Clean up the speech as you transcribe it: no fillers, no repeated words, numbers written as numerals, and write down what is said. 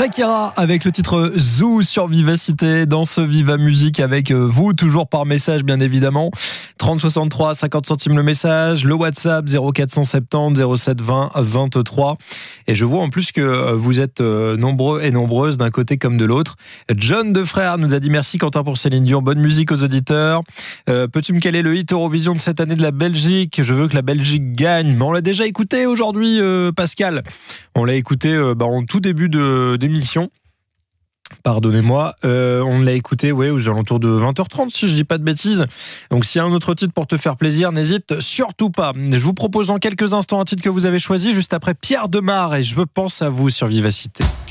Shakira avec le titre Zoo sur Vivacité dans ce Viva Musique avec vous, toujours par message bien évidemment. 30 63 50 centimes le message, le WhatsApp 0470 07 20 23. Et je vois en plus que vous êtes nombreux et nombreuses d'un côté comme de l'autre. John Defrère nous a dit merci Quentin pour Céline Dion, bonne musique aux auditeurs. Peux-tu me caler le hit Eurovision de cette année de la Belgique? Je veux que la Belgique gagne. Mais on l'a déjà écouté aujourd'hui, Pascal. On l'a écouté en tout début d'émission. Pardonnez-moi, on l'a écouté aux alentours de 20h30 si je dis pas de bêtises. Donc s'il y a un autre titre pour te faire plaisir, n'hésite surtout pas. Je vous propose dans quelques instants un titre que vous avez choisi juste après Pierre Demar et Je pense à vous sur Vivacité.